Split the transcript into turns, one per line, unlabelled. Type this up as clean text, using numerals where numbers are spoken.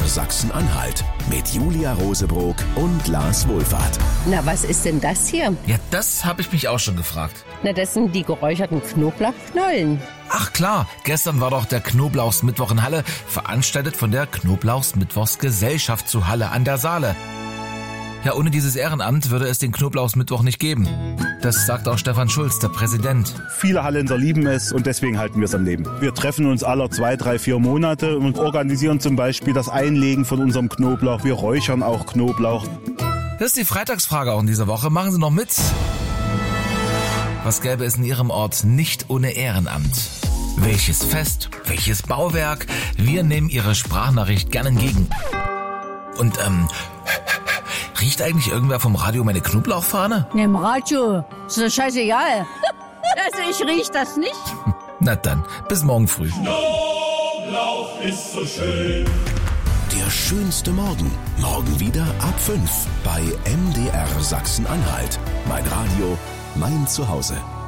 Sachsen-Anhalt mit Julia Rosebrock und Lars Wohlfahrt.
Na, was ist denn das hier?
Ja, das habe ich mich auch schon gefragt.
Na, das sind die geräucherten Knoblauchknollen.
Ach klar, gestern war doch der Knoblauchsmittwoch in Halle, veranstaltet von der Knoblauchsmittwochsgesellschaft zu Halle an der Saale. Ja, ohne dieses Ehrenamt würde es den Knoblauchsmittwoch nicht geben. Das sagt auch Stefan Schulz, der Präsident.
Viele Hallenser lieben es und deswegen halten wir es am Leben. Wir treffen uns alle 2, 3, 4 Monate und organisieren zum Beispiel das Einlegen von unserem Knoblauch. Wir räuchern auch Knoblauch.
Das ist die Freitagsfrage auch in dieser Woche. Machen Sie noch mit. Was gäbe es in Ihrem Ort nicht ohne Ehrenamt? Welches Fest? Welches Bauwerk? Wir nehmen Ihre Sprachnachricht gern entgegen. Und, riecht eigentlich irgendwer vom Radio meine Knoblauchfahne?
Ne, im Radio. Ist doch scheißegal. Also ich riech das nicht.
Na dann, bis morgen früh.
Knoblauch ist so schön.
Der schönste Morgen. Morgen wieder ab 5 bei MDR Sachsen-Anhalt. Mein Radio, mein Zuhause.